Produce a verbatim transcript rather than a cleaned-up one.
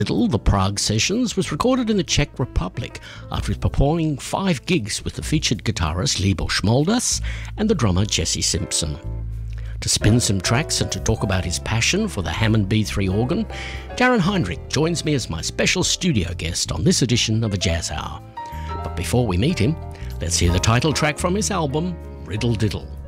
The Prague Sessions was recorded in the Czech Republic after performing five gigs with the featured guitarist Libor Šmoldas and the drummer Jesse Simpson. To spin some tracks and to talk about his passion for the Hammond B three organ, Darren Heinrich joins me as my special studio guest on this edition of A Jazz Hour. But before we meet him, let's hear the title track from his album, Riddle Diddle.